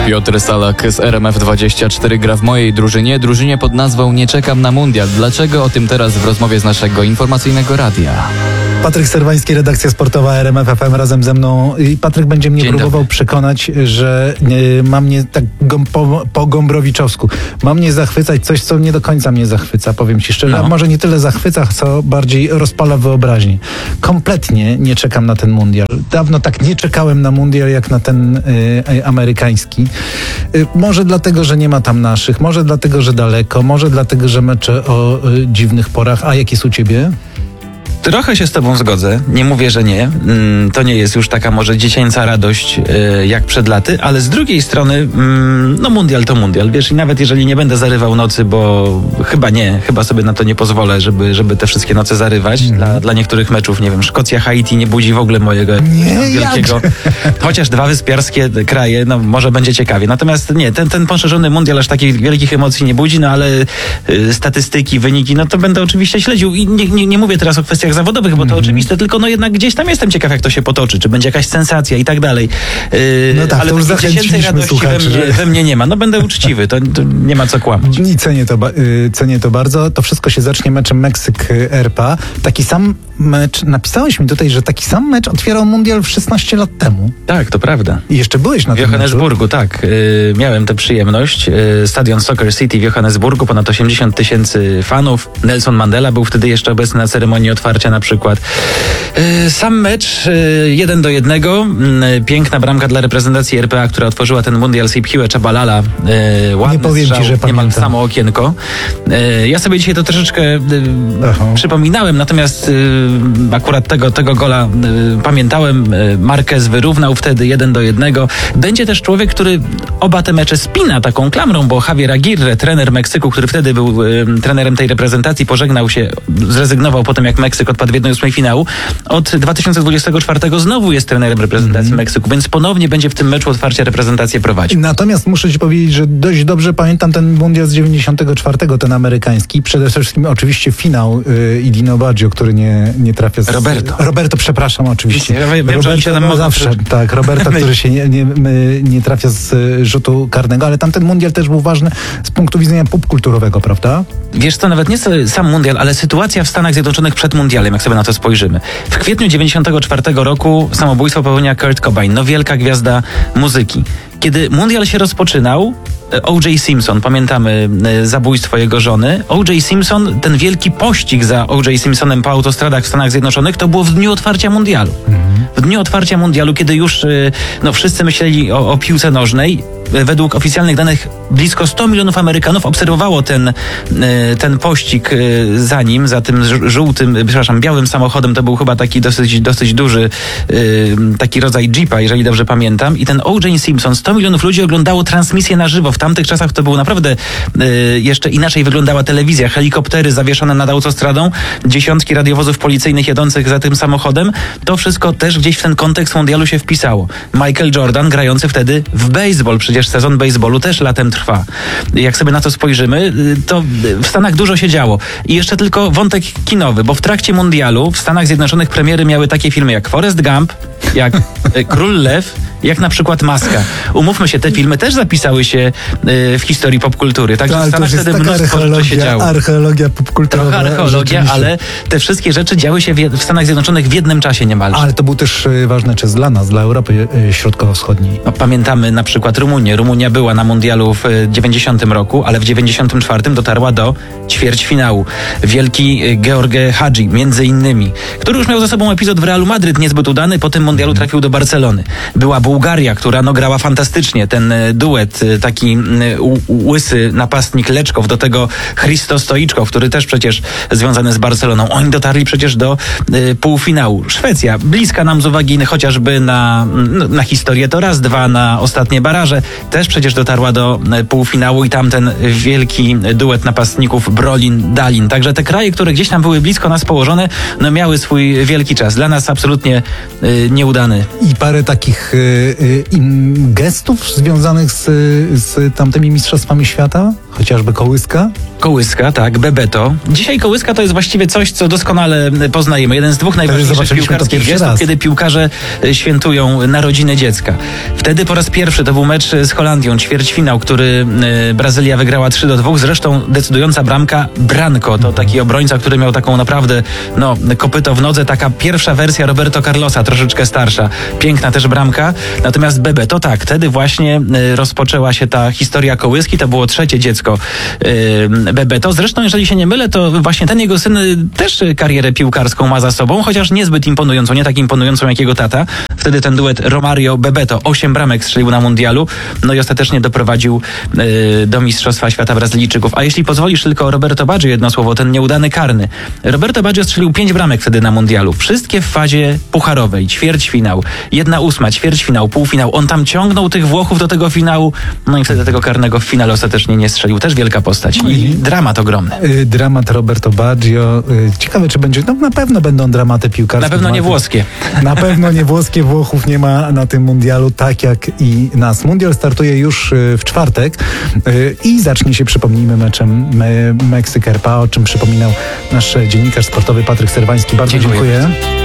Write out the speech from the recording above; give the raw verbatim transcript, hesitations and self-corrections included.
Piotr Salak z R M F dwadzieścia cztery gra w mojej drużynie, drużynie pod nazwą Nie czekam na mundial. Dlaczego? O tym teraz w rozmowie z naszego informacyjnego radia. Patryk Serwański, redakcja sportowa R M F F M razem ze mną. I Patryk będzie mnie Dzień próbował dobry. przekonać, że y, ma mnie tak gom, po, po Gombrowiczowsku. Ma mnie zachwycać coś, co nie do końca mnie zachwyca, powiem ci szczerze. No. A może nie tyle zachwyca, co bardziej rozpala wyobraźnię. Kompletnie nie czekam na ten mundial. Dawno tak nie czekałem na mundial, jak na ten y, y, amerykański. Y, może dlatego, że nie ma tam naszych, może dlatego, że daleko, może dlatego, że mecze o y, dziwnych porach. A jak jest u ciebie? Trochę się z tobą zgodzę, nie mówię, że nie. Mm, To nie jest już taka może dziecięca radość y, jak przed laty, ale z drugiej strony, mm, no mundial to mundial, wiesz, i nawet jeżeli nie będę zarywał nocy, bo chyba nie, chyba sobie na to nie pozwolę, żeby, żeby te wszystkie noce zarywać. Mm. Dla, dla niektórych meczów, nie wiem, Szkocja, Haiti nie budzi w ogóle mojego Nie, wielkiego, chociaż dwa wyspiarskie kraje, no może będzie ciekawie. Natomiast nie, ten, ten poszerzony mundial aż takich wielkich emocji nie budzi, no ale y, statystyki, wyniki, no to będę oczywiście śledził i nie, nie, nie mówię teraz o kwestiach zawodowych, bo to Mhm. oczywiste, tylko no jednak gdzieś tam jestem ciekaw, jak to się potoczy, czy będzie jakaś sensacja i tak dalej. Yy, No tak, ale to już takiej dziecięcej zachęciliśmy radości we słuchaczy, mnie, że- we mnie nie ma. No będę uczciwy, to, to nie ma co kłamać. I cenię to, ba- y, cenię to bardzo. To wszystko się zacznie meczem Meksyk-R P A. Taki sam mecz, napisałeś mi tutaj, że taki sam mecz otwierał mundial szesnaście lat temu. Tak, to prawda. I jeszcze byłeś na W tym meczu. Johannesburgu, tak. Yy, miałem tę przyjemność. Yy, stadion Soccer City w Johannesburgu, ponad osiemdziesiąt tysięcy fanów. Nelson Mandela był wtedy jeszcze obecny na ceremonii otwarcia na przykład. Yy, sam mecz yy, jeden do jednego. Yy, piękna bramka dla reprezentacji R P A, która otworzyła ten mundial, Siphiwe Chabalala. Yy, ładny Nie powiem ci, strzał, że niemal pamiętam. samo okienko. Yy, ja sobie dzisiaj to troszeczkę yy, Aha. przypominałem, natomiast yy, akurat tego, tego gola yy, pamiętałem. Yy, Marquez wyrównał wtedy jeden do jednego. Będzie też człowiek, który oba te mecze spina taką klamrą, bo Javier Aguirre, trener Meksyku, który wtedy był yy, trenerem tej reprezentacji, pożegnał się, zrezygnował po tym, jak Meksyk odpadł w jednej ósmej finału. Od dwa tysiące dwudziestego czwartego znowu jest trenerem reprezentacji Mhm. Meksyku, więc ponownie będzie w tym meczu otwarcia reprezentację prowadził. Natomiast muszę ci powiedzieć, że dość dobrze pamiętam ten mundial z dziewięćdziesiątego czwartego, ten amerykański. Przede wszystkim oczywiście finał y, Idino Baggio, który nie, nie trafia z... Roberto. Roberto, przepraszam oczywiście. Ja wiem, wiem, że oni się tam no, mogą zawsze, przy- tak, Roberto, który się nie, nie, my, nie trafia z y, rzutu karnego, ale tamten mundial też był ważny z punktu widzenia popkulturowego, prawda? Wiesz co, nawet nie sam mundial, ale sytuacja w Stanach Zjednoczonych przed mundialem, jak sobie na to spojrzymy. W kwietniu dziewięćdziesiątego czwartego roku samobójstwo popełnia Kurt Cobain, no wielka gwiazda muzyki. Kiedy mundial się rozpoczynał, O J Simpson, pamiętamy e, zabójstwo jego żony. O J Simpson, ten wielki pościg za O J Simpsonem po autostradach w Stanach Zjednoczonych, to było w dniu otwarcia mundialu. W dniu otwarcia mundialu, kiedy już e, no, wszyscy myśleli o, o piłce nożnej, e, według oficjalnych danych blisko sto milionów Amerykanów obserwowało ten, e, ten pościg e, za nim, za tym ż- żółtym, e, przepraszam, białym samochodem. To był chyba taki dosyć, dosyć duży e, taki rodzaj jeepa, jeżeli dobrze pamiętam. I ten O J Simpson, sto milionów ludzi oglądało transmisję na żywo. W tamtych czasach to było naprawdę y, jeszcze inaczej wyglądała telewizja. Helikoptery zawieszone nad autostradą, dziesiątki radiowozów policyjnych jadących za tym samochodem. To wszystko też gdzieś w ten kontekst mundialu się wpisało. Michael Jordan grający wtedy w baseball. Przecież sezon baseballu też latem trwa. Jak sobie na to spojrzymy, y, to w Stanach dużo się działo. I jeszcze tylko wątek kinowy, bo w trakcie mundialu w Stanach Zjednoczonych premiery miały takie filmy jak Forrest Gump, jak y, Król Lew, jak na przykład Maska. Umówmy się, te filmy też zapisały się y, w historii popkultury. Także To, ale w to Stanach już jest wtedy taka mnóstwo rzeczy się archeologia, działo. archeologia popkulturowa. Trochę archeologia, rzeczywiście. ale te wszystkie rzeczy działy się w, jed- w Stanach Zjednoczonych w jednym czasie niemalże. Ale to był też y, ważny czas dla nas, dla Europy y, Środkowo-Wschodniej. No, pamiętamy na przykład Rumunię. Rumunia była na mundialu w y, dziewięćdziesiątym roku, ale w dziewięćdziesiątym czwartym dotarła do ćwierćfinału. Wielki y, George Hadzi, między innymi, który już miał za sobą epizod w Realu Madryt niezbyt udany, po tym mundialu trafił do Barcelony. Była Bułgaria, która no, grała fantastycznie. Ten y, duet, y, taki y, u- łysy napastnik Leczkow, do tego Christo Stoiczkow, który też przecież związany z Barceloną. Oni dotarli przecież do y, półfinału. Szwecja, bliska nam z uwagi chociażby na, no, na historię, to raz, dwa, na ostatnie baraże, też przecież dotarła do y, półfinału i tam ten wielki duet napastników Brolin-Dalin. Także te kraje, które gdzieś tam były blisko nas położone, no miały swój wielki czas. Dla nas absolutnie y, nieudany. I parę takich y, y, im, gestów związanych z, z tamtymi mistrzostwami świata? Chociażby kołyska? Kołyska, tak, Bebeto. Dzisiaj kołyska to jest właściwie coś, co doskonale poznajemy. Jeden z dwóch najważniejszych zobaczyliśmy to piłkarskich pierwszy gestów, raz. kiedy piłkarze e, świętują narodziny dziecka. Wtedy po raz pierwszy to był mecz z Holandią, ćwierćfinał, który e, Brazylia wygrała trzy do dwóch. Zresztą decydująca bramka Branco, to taki obrońca, który miał taką naprawdę no, kopyto w nodze, taka pierwsza wersja Roberto Carlosa, troszeczkę starsza. Piękna też bramka. Natomiast Bebeto, tak, wtedy właśnie e, rozpoczęła się ta historia kołyski. To było trzecie dziecko e, Bebeto. Zresztą, jeżeli się nie mylę, to właśnie ten jego syn y, też karierę piłkarską ma za sobą, chociaż niezbyt imponującą, nie tak imponującą jak jego tata. Wtedy ten duet Romario-Bebeto, osiem bramek strzelił na mundialu, no i ostatecznie doprowadził y, do Mistrzostwa Świata Brazylijczyków. A jeśli pozwolisz tylko o Roberto Baggio jedno słowo, ten nieudany karny. Roberto Baggio strzelił pięć bramek wtedy na mundialu. Wszystkie w fazie pucharowej, ćwierćfinał, jedna ósma, ćwierćfinał, półfinał. On tam ciągnął tych Włochów do tego finału, no i wtedy tego karnego w finale ostatecznie nie strzelił. Też wielka postać. I dramat ogromny. Y, dramat Roberto Baggio. Y, ciekawe, czy będzie... No na pewno będą dramaty piłkarskie. Na pewno nie włoskie. Na pewno nie włoskie. Włochów nie ma na tym mundialu, tak jak i nas. Mundial startuje już y, w czwartek y, i zacznie się, przypomnijmy, meczem y, Meksyk-R P A, o czym przypominał nasz dziennikarz sportowy Patryk Serwański. Bardzo Dziękuję. dziękuję.